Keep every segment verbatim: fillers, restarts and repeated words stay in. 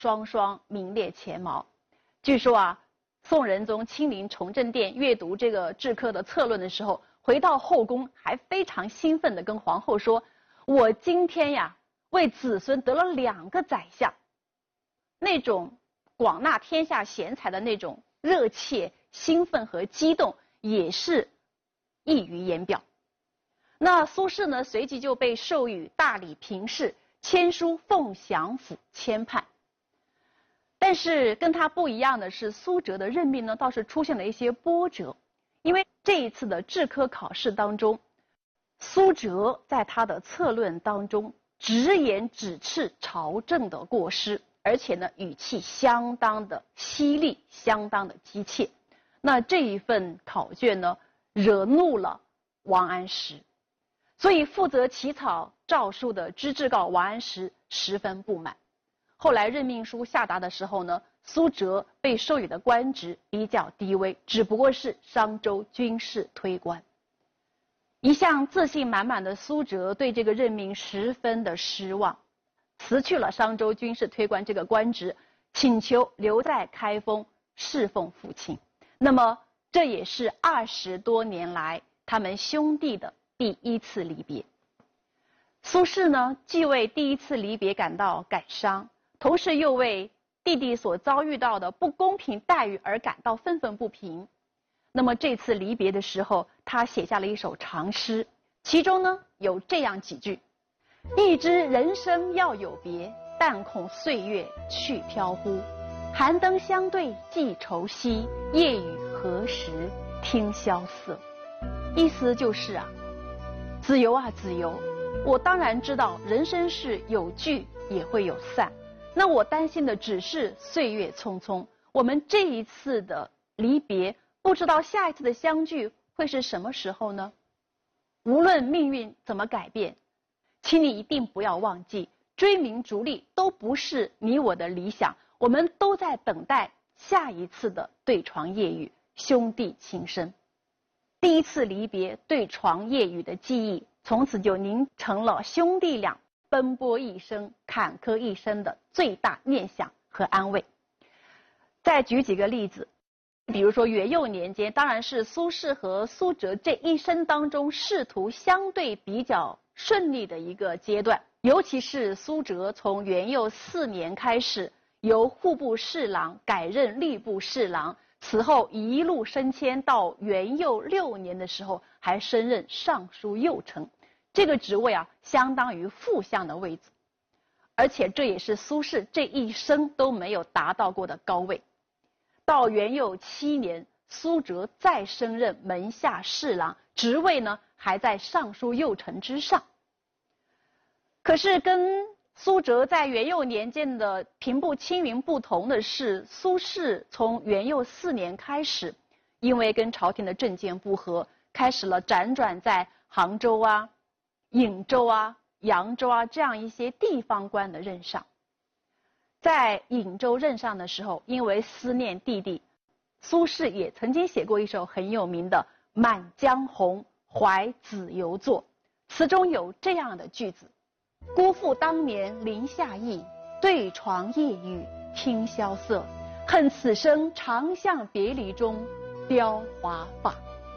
双双名列前茅。据说啊，宋仁宗亲临崇政殿阅读这个制科的策论的时候，回到后宫还非常兴奋地跟皇后说：“我今天呀，为子孙得了两个宰相。”那种广纳天下贤才的那种热切、兴奋和激动，也是溢于言表。那苏轼呢，随即就被授予大理评事，签书凤翔府签判。但是跟他不一样的是，苏辙的任命呢，倒是出现了一些波折。因为这一次的制科考试当中，苏辙在他的策论当中直言指斥朝政的过失，而且呢语气相当的犀利，相当的激切。那这一份考卷呢，惹怒了王安石，所以负责起草诏书的知制诰王安石十分不满。后来任命书下达的时候呢，苏辙被授予的官职比较低微，只不过是商州军事推官。一向自信满满的苏辙对这个任命十分的失望，辞去了商州军事推官这个官职，请求留在开封侍奉父亲。那么这也是二十多年来他们兄弟的第一次离别。苏轼呢，既为第一次离别感到感伤，同时又为弟弟所遭遇到的不公平待遇而感到愤愤不平。那么这次离别的时候，他写下了一首长诗，其中呢有这样几句：一知人生要有别，但恐岁月去飘忽。寒灯相对寄愁兮，夜雨何时听萧瑟。意思就是啊，子由啊子由，我当然知道人生是有聚也会有散，那我担心的只是岁月匆匆，我们这一次的离别，不知道下一次的相聚会是什么时候呢？无论命运怎么改变，请你一定不要忘记，追名逐利都不是你我的理想，我们都在等待下一次的对床夜雨，兄弟情深。第一次离别对床夜雨的记忆，从此就凝成了兄弟俩奔波一生、坎坷一生的最大念想和安慰。再举几个例子，比如说元佑年间，当然是苏轼和苏辙这一生当中仕途相对比较顺利的一个阶段，尤其是苏辙从元佑四年开始，由户部侍郎改任吏部侍郎，此后一路升迁到元佑六年的时候，还升任尚书右丞。这个职位啊，相当于副相的位置，而且这也是苏轼这一生都没有达到过的高位。到元佑七年，苏辙再升任门下侍郎，职位呢还在尚书右丞之上。可是跟苏辙在元佑年间的平步青云不同的是，苏轼从元佑四年开始，因为跟朝廷的政见不合，开始了辗转在杭州啊、颍州啊、扬州啊这样一些地方官的任上。在颍州任上的时候，因为思念弟弟，苏轼也曾经写过一首很有名的《满江红·怀子由作》，词中有这样的句子：辜负当年林下意，对床夜雨听萧瑟。恨此生长向别离中，雕华发。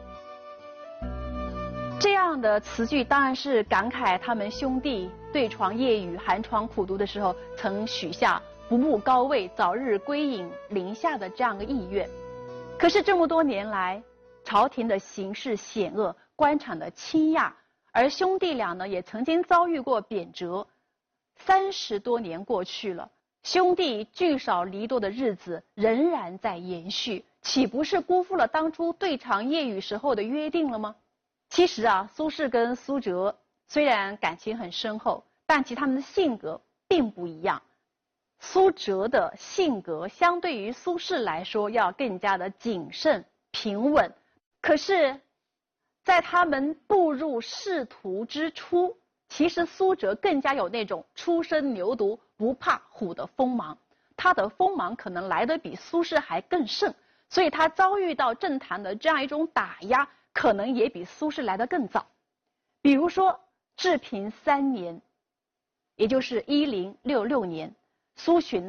这样的词句当然是感慨他们兄弟对床夜雨、寒窗苦读的时候，曾许下不慕高位、早日归隐林下的这样的意愿。可是这么多年来，朝廷的形势险恶，官场的倾轧，而兄弟俩呢也曾经遭遇过贬谪。三十多年过去了，兄弟聚少离多的日子仍然在延续，岂不是辜负了当初对床夜雨时候的约定了吗？其实啊，苏轼跟苏辙虽然感情很深厚，但其他们的性格并不一样。苏辙的性格相对于苏轼来说要更加的谨慎平稳，可是在他们步入仕途之初，其实苏辙更加有那种初生牛犊不怕虎的锋芒，他的锋芒可能来得比苏轼还更盛，所以他遭遇到政坛的这样一种打压，可能也比苏轼来得更早。比如说治平三年，也就是一零六六年，苏洵呢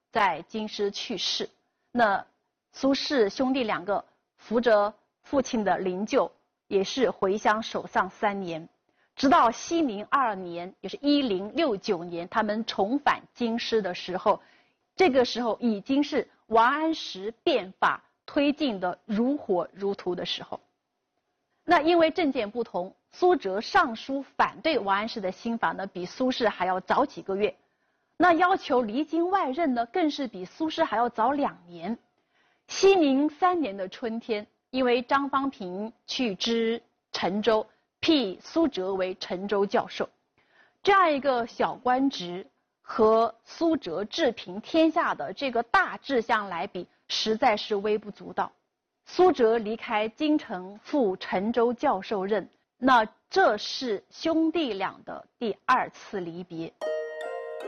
在京师去世。那苏轼兄弟两个扶着父亲的灵柩，也是回乡守丧三年，直到熙宁二年，也是一零六九年，他们重返京师的时候，这个时候已经是王安石变法推进的如火如荼的时候。那因为政见不同，苏辙上书反对王安石的新法呢，比苏轼还要早几个月。那要求离京外任呢，更是比苏轼还要早两年。熙宁三年的春天，因为张方平去知陈州，辟苏辙为陈州教授，这样一个小官职和苏辙治平天下的这个大志向来比，实在是微不足道。苏辙离开京城赴陈州教授任，那这是兄弟俩的第二次离别。